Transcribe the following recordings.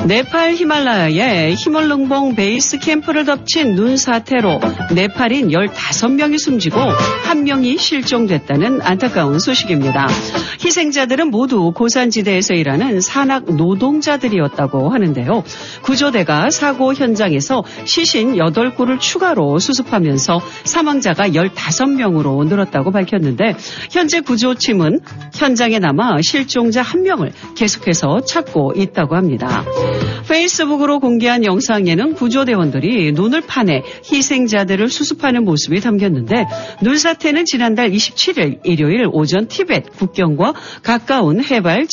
네팔 히말라야에 히몰릉봉 베이스 캠프를 덮친 눈 사태로 네팔인 15명이 숨지고 1명이 실종됐다는 안타까운 소식입니다. 희생자들은 모두 고산지대에서 일하는 산악 노동자들이었다고 하는데요. 구조대가 사고 현장에서 시신 8구를 추가로 수습하면서 사망자가 15명으로 늘었다고 밝혔는데 현재 구조팀은 현장에 남아 실종자 1명을 계속해서 찾고 있다고 합니다. 페이스북으로 공개한 영상에는 구조대원들이 눈을 파내 희생자들을 수습하는 모습이 담겼는데 눈사태는 지난달 27일 일요일 오전 티벳 국경과 가까운 해발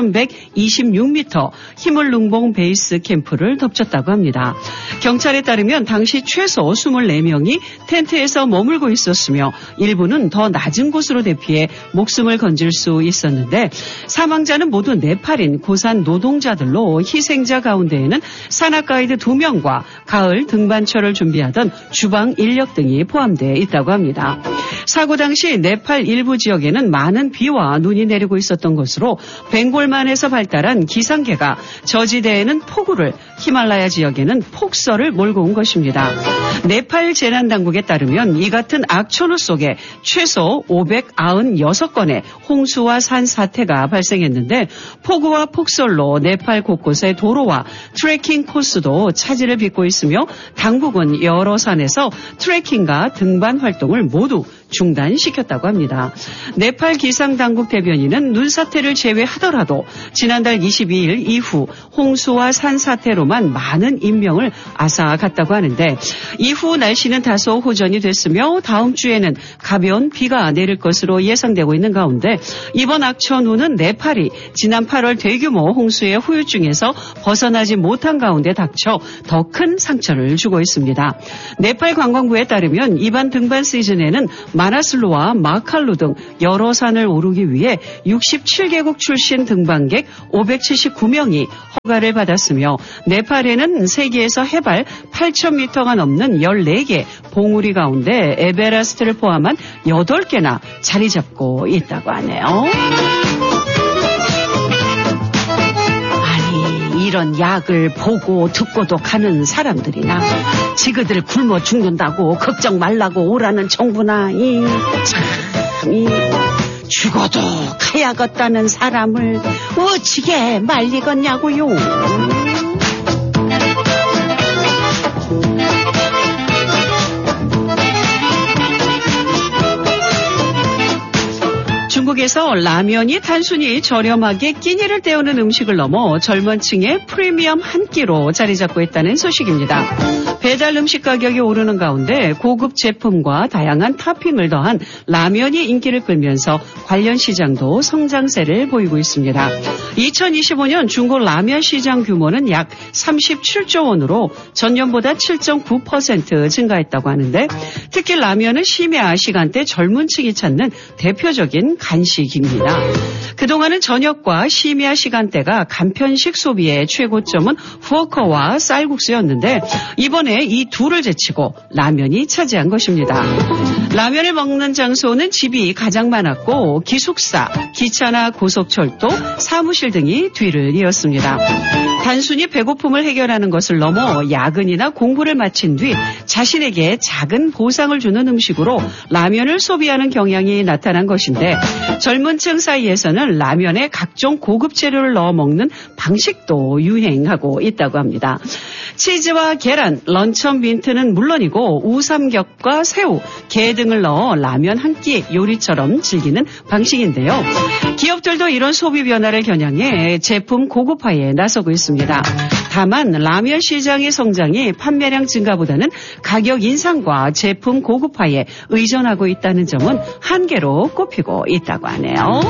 7,126m 히몰릉봉 베이스 캠프를 덮쳤다고 합니다. 경찰에 따르면 당시 최소 24명이 텐트에서 머물고 있었으며 일부는 더 낮은 곳으로 대피해 목숨을 건질 수 있었는데 사망자는 모두 네팔인 고산 노동자들로 희생자 가운데에는 산악 가이드 2명과 가을 등반철을 준비하던 주방 인력 등이 포함되어 있다고 합니다. 사고 당시 네팔 일부 지역에는 많은 비와 눈이 내리고 있었던 것으로 벵골만에서 발달한 기상계가 저지대에는 폭우를, 히말라야 지역에는 폭설을 몰고 온 것입니다. 네팔 재난당국에 따르면 이 같은 악천후 속에 최소 596건의 홍수와 산사태가 발생했는데 폭우와 폭설로 네팔 곳곳의 도로와 트레킹 코스도 차질을 빚고 있으며 당국은 여러 산에서 트레킹과 등반 활동을 모두 중단시켰다고 합니다. 네팔 기상당국 대변인은 눈사태를 제외하더라도 지난달 22일 이후 홍수와 산사태로만 많은 인명을 앗아갔다고 하는데 이후 날씨는 다소 호전이 됐으며 다음 주에는 가벼운 비가 내릴 것으로 예상되고 있는 가운데 이번 악천후는 네팔이 지난 8월 대규모 홍수의 후유증에서 벗어나지 못한 가운데 닥쳐 더 큰 상처를 주고 있습니다. 네팔 관광부에 따르면 이번 등반 시즌에는 마나슬루와 마칼루 등 여러 산을 오르기 위해 67개국 출신 등반객 579명이 허가를 받았으며 네팔에는 세계에서 해발 8,000m가 넘는 14개 봉우리 가운데 에베레스트를 포함한 8개나 자리 잡고 있다고 하네요. 이런 약을 보고 듣고도 가는 사람들이나 지그들 굶어 죽는다고 걱정 말라고 오라는 정부나 참 죽어도 가야겠다는 사람을 어찌게 말리겠냐고요. 중국에서 라면이 단순히 저렴하게 끼니를 때우는 음식을 넘어 젊은 층의 프리미엄 한 끼로 자리 잡고 있다는 소식입니다. 배달 음식 가격이 오르는 가운데 고급 제품과 다양한 토핑을 더한 라면이 인기를 끌면서 관련 시장도 성장세를 보이고 있습니다. 2025년 중국 라면 시장 규모는 약 37조 원으로 전년보다 7.9% 증가했다고 하는데 특히 라면은 심야 시간대 젊은 층이 찾는 대표적인 간식입니다. 그동안은 저녁과 심야 시간대가 간편식 소비의 최고점은 후어커와 쌀국수였는데 이번에 이 둘을 제치고 라면이 차지한 것입니다. 라면을 먹는 장소는 집이 가장 많았고 기숙사, 기차나 고속철도, 사무실 등이 뒤를 이었습니다. 단순히 배고픔을 해결하는 것을 넘어 야근이나 공부를 마친 뒤 자신에게 작은 보상을 주는 음식으로 라면을 소비하는 경향이 나타난 것인데 젊은 층 사이에서는 라면에 각종 고급 재료를 넣어 먹는 방식도 유행하고 있다고 합니다. 치즈와 계란, 런천 민트는 물론이고 우삼겹과 새우, 게 등을 넣어 라면 한 끼 요리처럼 즐기는 방식인데요. 기업들도 이런 소비 변화를 겨냥해 제품 고급화에 나서고 있습니다. 다만 라면 시장의 성장이 판매량 증가보다는 가격 인상과 제품 고급화에 의존하고 있다는 점은 한계로 꼽히고 있다고 하네요.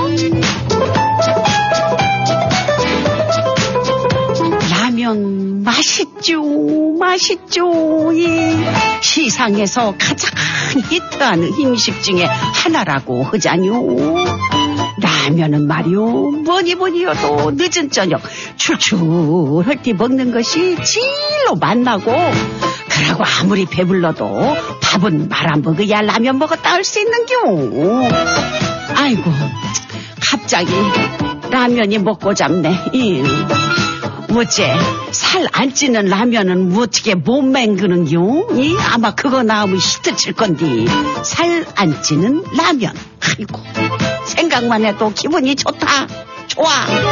라면 맛있죠, 맛있죠. 예. 시상에서 가장 히트하는 음식 중에 하나라고 하자뇨. 라면은 말이요, 뭐니뭐니여도 늦은 저녁 출출할 때 먹는 것이 진로 맛나고, 그러고 아무리 배불러도 밥은 말아 먹어야 라면 먹었다 할 수 있는겨. 아이고, 갑자기 라면이 먹고 잡네. 어째 살 안 찌는 라면은 뭐 어떻게 못 맹그는겨? 아마 그거 나오면 히트 칠 건디. 살 안 찌는 라면. 아이고, 생각만 해도 기분이 좋다. 좋아.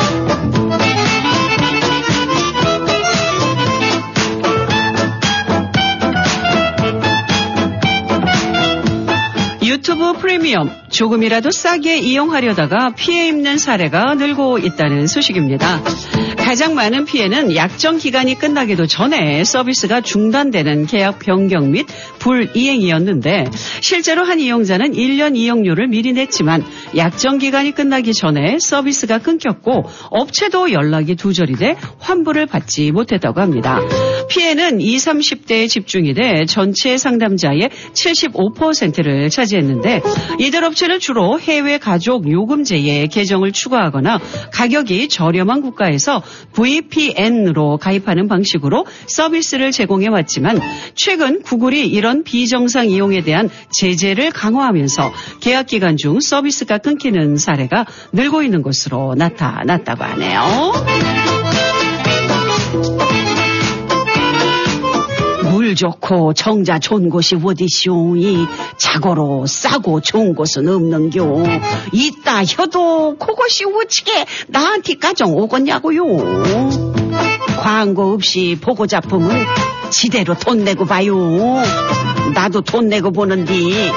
유튜브 프리미엄 조금이라도 싸게 이용하려다가 피해 입는 사례가 늘고 있다는 소식입니다. 가장 많은 피해는 약정 기간이 끝나기도 전에 서비스가 중단되는 계약 변경 및 불이행이었는데 실제로 한 이용자는 1년 이용료를 미리 냈지만 약정 기간이 끝나기 전에 서비스가 끊겼고 업체도 연락이 두절이 돼 환불을 받지 못했다고 합니다. 피해는 20, 30대에 집중이 돼 전체 상담자의 75%를 차지했는데 이들 업체는 주로 해외 가족 요금제에 계정을 추가하거나 가격이 저렴한 국가에서 VPN으로 가입하는 방식으로 서비스를 제공해왔지만 최근 구글이 이런 비정상 이용에 대한 제재를 강화하면서 계약 기간 중 서비스가 끊기는 사례가 늘고 있는 것으로 나타났다고 하네요. 물 좋고 정자 좋은 곳이 어디시오. 이 자고로 싸고 좋은 곳은 없는겨. 있다 해도 그것이 어찌게 나한테 가정 오겠냐고요. 광고 없이 보고 잡으면 지대로 돈 내고 봐요. 나도 돈 내고 보는디.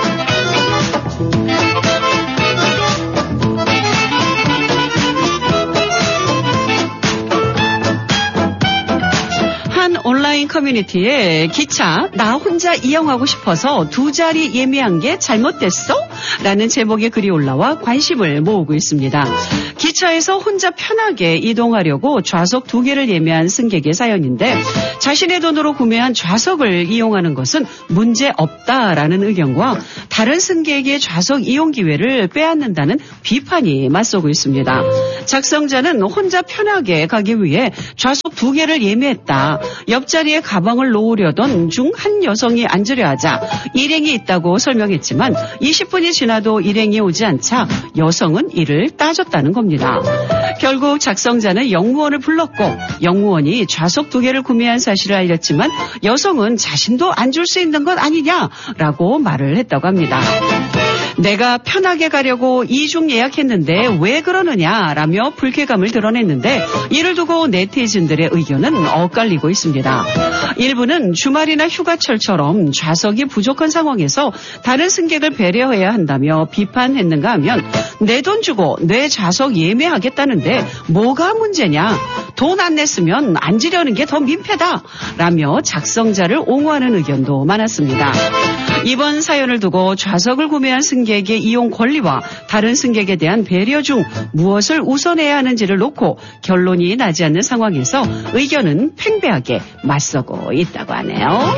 온라인 커뮤니티에 기차 나 혼자 이용하고 싶어서 2자리 예매한 게 잘못됐어? 라는 제목의 글이 올라와 관심을 모으고 있습니다. 기차에서 혼자 편하게 이동하려고 좌석 2개를 예매한 승객의 사연인데 자신의 돈으로 구매한 좌석을 이용하는 것은 문제없다라는 의견과 다른 승객의 좌석 이용 기회를 빼앗는다는 비판이 맞서고 있습니다. 작성자는 혼자 편하게 가기 위해 좌석 2개를 예매했다. 옆자리에 가방을 놓으려던 중 한 여성이 앉으려 하자 일행이 있다고 설명했지만 20분이 지나도 일행이 오지 않자 여성은 이를 따졌다는 겁니다. 결국 작성자는 영무원을 불렀고 영무원이 좌석 2개를 구매한 사실을 알렸지만 여성은 자신도 앉을 수 있는 것 아니냐라고 말을 했다고 합니다. 내가 편하게 가려고 2중 예약했는데 왜 그러느냐라며 불쾌감을 드러냈는데 이를 두고 네티즌들의 의견은 엇갈리고 있습니다. 일부는 주말이나 휴가철처럼 좌석이 부족한 상황에서 다른 승객을 배려해야 한다며 비판했는가 하면 내 돈 주고 내 좌석 예매하겠다는데 뭐가 문제냐. 돈 안 냈으면 앉으려는 게 더 민폐다 라며 작성자를 옹호하는 의견도 많았습니다. 이번 사연을 두고 좌석을 구매한 승객의 이용 권리와 다른 승객에 대한 배려 중 무엇을 우선해야 하는지를 놓고 결론이 나지 않는 상황에서 의견은 팽배하게 맞서고 있다고 하네요.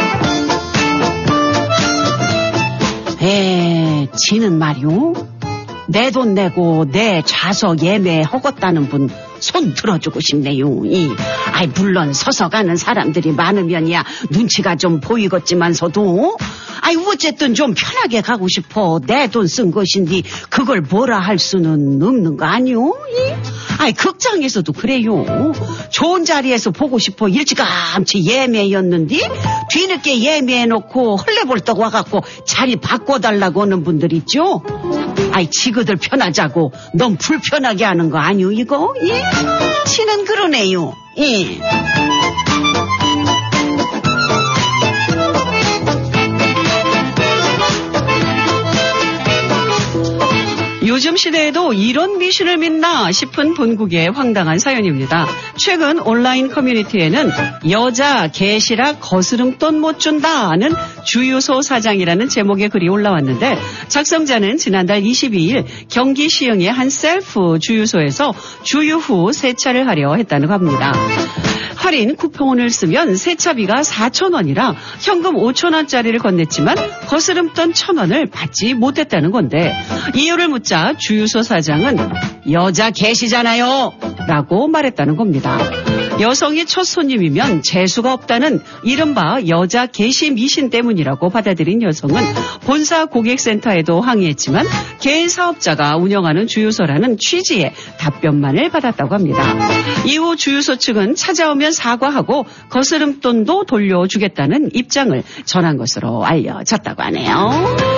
지는 말이오. 내 돈 내고 내 좌석 예매하겠다는 분 손 들어주고 싶네요. 물론 서서 가는 사람들이 많으면야 눈치가 좀 보이겠지만서도 어쨌든 좀 편하게 가고 싶어. 내 돈 쓴 것인데 그걸 뭐라 할 수는 없는 거 아니오? 극장에서도 그래요. 좋은 자리에서 보고 싶어 일찌감치 예매였는데 뒤늦게 예매해놓고 헐레벌떡 와갖고 자리 바꿔달라고 하는 분들 있죠? 지그들 편하자고 너무 불편하게 하는 거 아니오 이거? 치는 그러네요. 요즘 시대에도 이런 미신을 믿나 싶은 본국의 황당한 사연입니다. 최근 온라인 커뮤니티에는 여자 개시락 거스름돈 못 준다는 주유소 사장이라는 제목의 글이 올라왔는데 작성자는 지난달 22일 경기 시흥의 한 셀프 주유소에서 주유 후 세차를 하려 했다는 겁니다. 할인 쿠폰을 쓰면 세차비가 4,000원이라 현금 5,000원짜리를 건넸지만 거스름돈 1,000원을 받지 못했다는 건데 이유를 묻자 주유소 사장은 여자 계시잖아요 라고 말했다는 겁니다. 여성이 첫 손님이면 재수가 없다는 이른바 여자 개시 미신 때문이라고 받아들인 여성은 본사 고객센터에도 항의했지만 개인 사업자가 운영하는 주유소라는 취지의 답변만을 받았다고 합니다. 이후 주유소 측은 찾아오면 사과하고 거스름돈도 돌려주겠다는 입장을 전한 것으로 알려졌다고 하네요.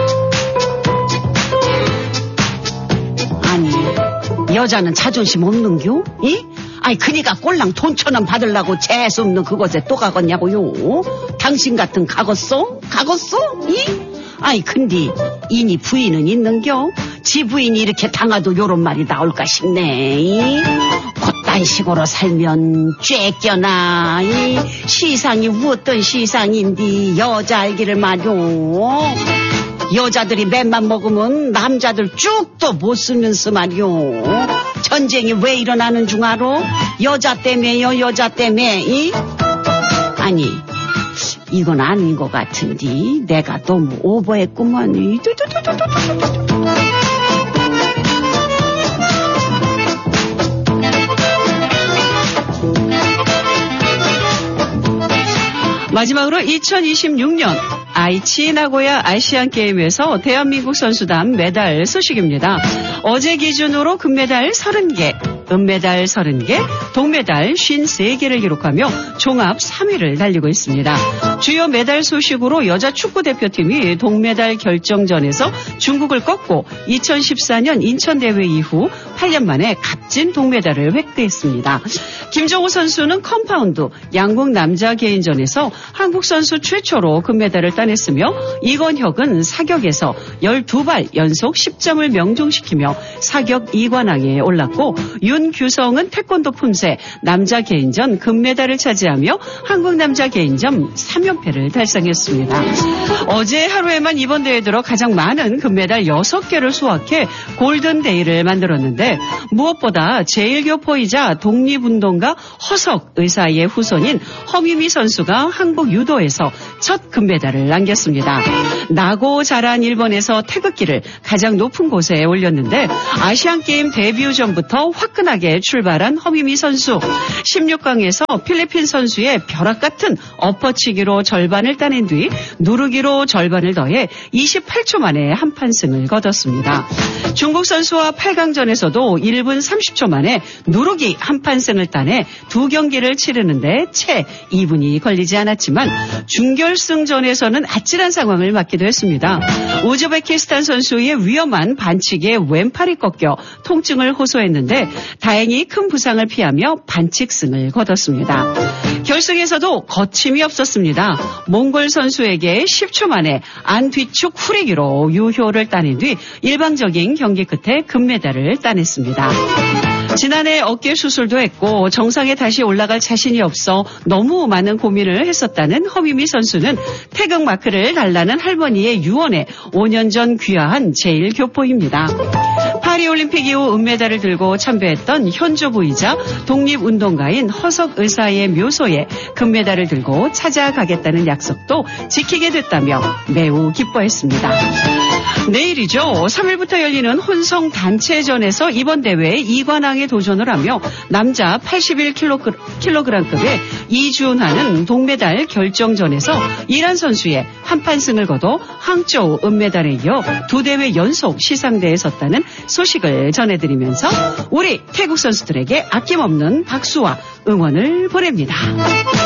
아니, 여자는 자존심 없는겨? 이? 아니, 그니까 꼴랑 돈 1,000원 받으려고 재수 없는 그곳에 또 가겠냐고요? 당신 같은 가겄어? 이? 아이, 근데 이니 부인은 있는겨? 지 부인이 이렇게 당하도 요런 말이 나올까 싶네. 이? 곧단 식으로 살면 쬐껴나. 이? 시상이 어떤 시상인디 여자 알기를 말요. 여자들이 맘만 먹으면 남자들 쭉도 못 쓰면서 말이오. 전쟁이 왜 일어나는 줄 알아? 여자 때문에요, 여자 때문에. 이? 아니, 이건 아닌 것 같은데 내가 너무 오버했구만. 마지막으로 2026년 아이치 나고야 아시안게임에서 대한민국 선수단 메달 소식입니다. 어제 기준으로 금메달 30개, 은메달 30개, 동메달 53개를 기록하며 종합 3위를 달리고 있습니다. 주요 메달 소식으로 여자 축구대표팀이 동메달 결정전에서 중국을 꺾고 2014년 인천대회 이후 8년 만에 값진 동메달을 획득했습니다. 김정우 선수는 컴파운드 양궁 남자 개인전에서 한국 선수 최초로 금메달을 따냈으며 이건혁은 사격에서 12발 연속 10점을 명중시키며 사격 2관왕에 올랐고 윤규성은 태권도 품새 남자 개인전 금메달을 차지하며 한국 남자 개인전 3연패를 달성했습니다. 어제 하루에만 이번 대회에 들어 가장 많은 금메달 6개를 수확해 골든데이를 만들었는데 무엇보다 제1교포이자 독립운동가 허석 의사의 후손인 허미미 선수가 한국 유도에서 첫 금메달을 남겼습니다. 나고 자란 일본에서 태극기를 가장 높은 곳에 올렸는데 아시안게임 데뷔 전부터 화끈하게 출발한 허미미 선수. 16강에서 필리핀 선수의 벼락 같은 엎어치기로 절반을 따낸 뒤 누르기로 절반을 더해 28초 만에 한판승을 거뒀습니다. 중국 선수와 8강전에서도 1분 30초 만에 누르기 한판승을 따내 두 경기를 치르는데 채 2분이 걸리지 않았지만 준결승전에서는 아찔한 상황을 맞기도 했습니다. 우즈베키스탄 선수의 위험한 반칙에 왼팔이 꺾여 통증을 호소했는데 다행히 큰 부상을 피하며 반칙승을 거뒀습니다. 결승에서도 거침이 없었습니다. 몽골 선수에게 10초 만에 안 뒤축 후리기로 유효를 따낸 뒤 일방적인 경기 끝에 금메달을 따냈습니다. 지난해 어깨 수술도 했고 정상에 다시 올라갈 자신이 없어 너무 많은 고민을 했었다는 허미미 선수는 태극 마크를 달라는 할머니의 유언에 5년 전 귀화한 제1교포입니다. 파리올림픽 이후 은메달을 들고 참배했던 현조부이자 독립운동가인 허석 의사의 묘소에 금메달을 들고 찾아가겠다는 약속도 지키게 됐다며 매우 기뻐했습니다. 내일이죠. 3일부터 열리는 혼성 단체전에서 이번 대회에 이관왕에 도전을 하며 남자 81kg급의 이준하는 동메달 결정전에서 이란 선수의 한판승을 거둬 항저우 은메달에 이어 두 대회 연속 시상대에 섰다는 소식을 전해드리면서 우리 태국 선수들에게 아낌없는 박수와 응원을 보냅니다.